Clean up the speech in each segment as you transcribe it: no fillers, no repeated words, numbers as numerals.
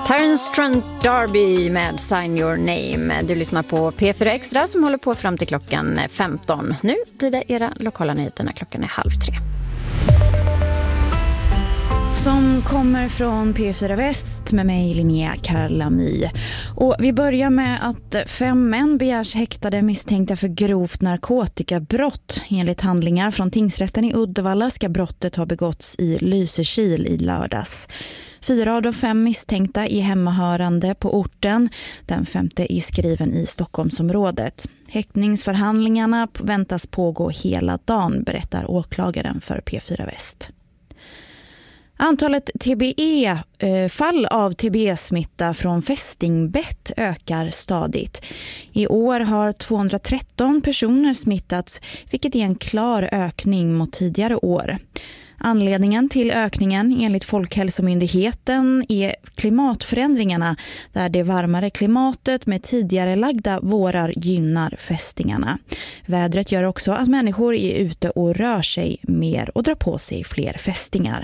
Terence Trent D'Arby med Sign Your Name. Du lyssnar på P4 Extra som håller på fram till klockan 15. Nu blir det era lokala nyheter när klockan är 2:30. Som kommer från P4 Väst med mig Linnea Karlamy. Och vi börjar med att 5 män begärs häktade misstänkta för grovt narkotikabrott. Enligt handlingar från tingsrätten i Uddevalla ska brottet ha begåtts i Lysekil i lördags. 4 av de 5 misstänkta är hemmahörande på orten. Den 5:e är skriven i Stockholmsområdet. Häktningsförhandlingarna väntas pågå hela dagen, berättar åklagaren för P4 Väst. Antalet fall av TBE-smitta från fästingbett ökar stadigt. I år har 213 personer smittats, vilket är en klar ökning mot tidigare år. Anledningen till ökningen enligt Folkhälsomyndigheten är klimatförändringarna, där det varmare klimatet med tidigare lagda vårar gynnar fästingarna. Vädret gör också att människor är ute och rör sig mer och drar på sig fler fästingar.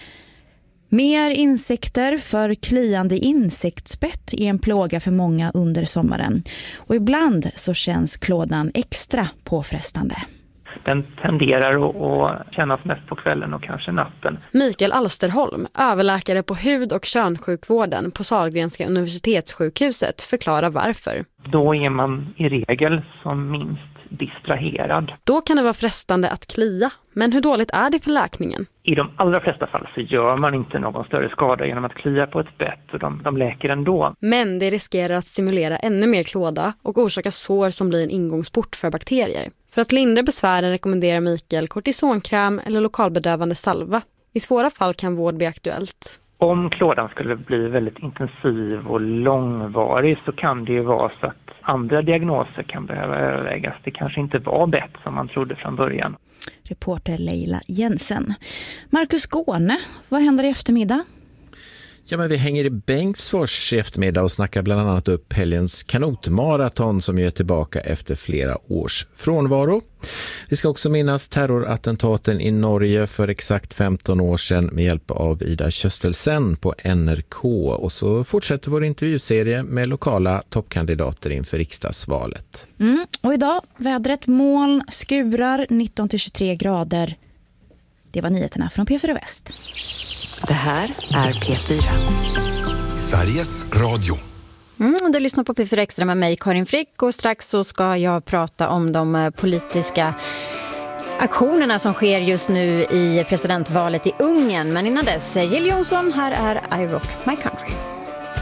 Mer insekter för kliande insektsbett är en plåga för många under sommaren. Och ibland så känns klådan extra påfrestande. Den tenderar att kännas mest på kvällen och kanske natten. Mikael Alsterholm, överläkare på hud- och könssjukvården på Sahlgrenska universitetssjukhuset, förklarar varför. Då är man i regel som minst distraherad. Då kan det vara frestande att klia, men hur dåligt är det för läkningen? I de allra flesta fall så gör man inte någon större skada genom att klia på ett bett, och de läker ändå. Men det riskerar att stimulera ännu mer klåda och orsaka sår som blir en ingångsport för bakterier. För att lindra besvären rekommenderar Mikael kortisonkräm eller lokalbedövande salva. I svåra fall kan vård bli aktuellt. Om klådan skulle bli väldigt intensiv och långvarig så kan det ju vara så att andra diagnoser kan behöva övervägas. Det kanske inte var bett som man trodde från början. Reporter Leila Jensen. Marcus Skåne, vad händer i eftermiddag? Ja, men vi hänger i Bengtsfors i eftermiddag och snackar bland annat upp helgens kanotmaraton som är tillbaka efter flera års frånvaro. Vi ska också minnas terrorattentaten i Norge för exakt 15 år sedan med hjälp av Ida Köstelsen på NRK. Och så fortsätter vår intervjuserie med lokala toppkandidater inför riksdagsvalet. Och idag vädret moln, skurar, 19-23 grader. Det var nyheterna från P4 Väst. Det här är P4. Sveriges Radio. Du lyssnar på P4 Extra med mig, Karin Frick, och strax så ska jag prata om de politiska aktionerna som sker just nu i presidentvalet i Ungern. Men innan dess, Jill Johnson, här är I Rock My Country.